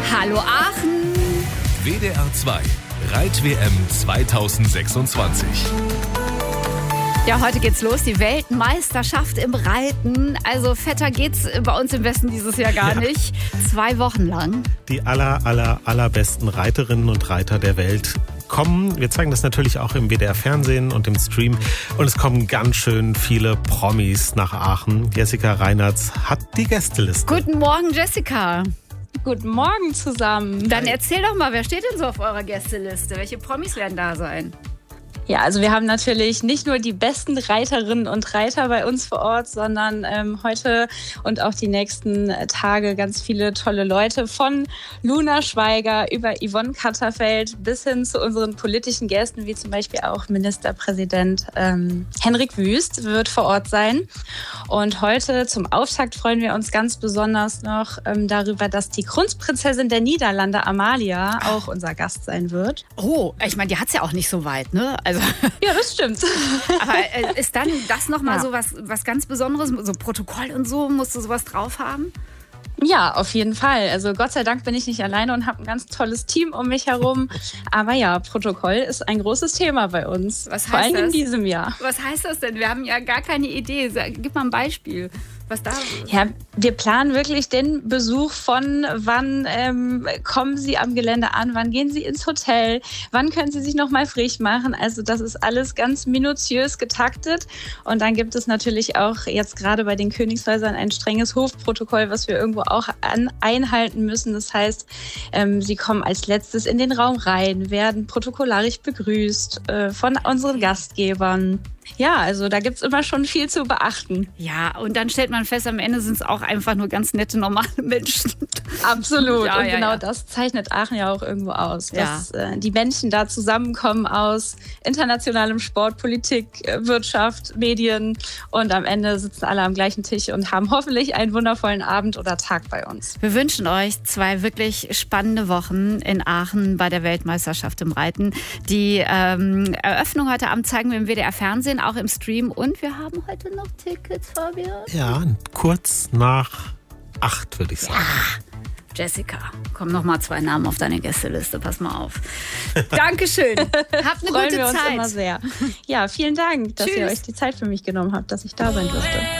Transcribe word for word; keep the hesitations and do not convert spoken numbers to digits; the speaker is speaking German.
Hallo Aachen. W D R zwei Reit-W M zwanzig sechsundzwanzig. Ja, heute geht's los, die Weltmeisterschaft im Reiten. Also fetter geht's bei uns im Westen dieses Jahr gar ja. nicht. Zwei Wochen lang. Die aller, aller, allerbesten Reiterinnen und Reiter der Welt kommen. Wir zeigen das natürlich auch im W D R-Fernsehen und im Stream. Und es kommen ganz schön viele Promis nach Aachen. Jessica Reinertz hat die Gästeliste. Guten Morgen, Jessica. Guten Morgen zusammen. Dann erzähl doch mal, wer steht denn so auf eurer Gästeliste? Welche Promis werden da sein? Ja, also wir haben natürlich nicht nur die besten Reiterinnen und Reiter bei uns vor Ort, sondern ähm, heute und auch die nächsten Tage ganz viele tolle Leute. Von Luna Schweiger über Yvonne Katterfeld bis hin zu unseren politischen Gästen, wie zum Beispiel auch Ministerpräsident ähm, Henrik Wüst wird vor Ort sein. Und heute zum Auftakt freuen wir uns ganz besonders noch ähm, darüber, dass die Kronprinzessin der Niederlande, Amalia, auch unser Gast sein wird. Oh, ich meine, die hat's ja auch nicht so weit, ne? Also ja, das stimmt. Aber äh, ist dann das nochmal ja. so was, was ganz Besonderes? So Protokoll und so, musst du sowas drauf haben? Ja, auf jeden Fall. Also Gott sei Dank bin ich nicht alleine und habe ein ganz tolles Team um mich herum. Aber ja, Protokoll ist ein großes Thema bei uns. Was heißt vor allem das? in diesem Jahr. Was heißt das denn? Wir haben ja gar keine Idee. Gib mal ein Beispiel. Was da? Ja, wir planen wirklich den Besuch von, wann ähm, kommen Sie am Gelände an, wann gehen Sie ins Hotel, wann können Sie sich nochmal frisch machen. Also das ist alles ganz minutiös getaktet. Und dann gibt es natürlich auch jetzt gerade bei den Königshäusern ein strenges Hofprotokoll, was wir irgendwo auch an, einhalten müssen. Das heißt, ähm, Sie kommen als letztes in den Raum rein, werden protokollarisch begrüßt äh, von unseren Gastgebern. Ja, also da gibt's immer schon viel zu beachten. Ja, und dann stellt man fest, am Ende sind es auch einfach nur ganz nette, normale Menschen. Absolut. Ja, und ja, genau ja. das zeichnet Aachen ja auch irgendwo aus. Ja. Dass äh, die Menschen da zusammenkommen aus internationalem Sport, Politik, äh, Wirtschaft, Medien. Und am Ende sitzen alle am gleichen Tisch und haben hoffentlich einen wundervollen Abend oder Tag bei uns. Wir wünschen euch zwei wirklich spannende Wochen in Aachen bei der Weltmeisterschaft im Reiten. Die ähm, Eröffnung heute Abend zeigen wir im W D R-Fernsehen, auch im Stream. Und wir haben heute noch Tickets, Fabian. Ja, kurz nach acht, würde ich sagen. Ja, Jessica, kommen noch mal zwei Namen auf deine Gästeliste. Pass mal auf. Dankeschön. Habt eine Freuen gute wir uns Zeit. immer sehr. Ja, vielen Dank, dass Tschüss. ihr euch die Zeit für mich genommen habt, dass ich da sein durfte.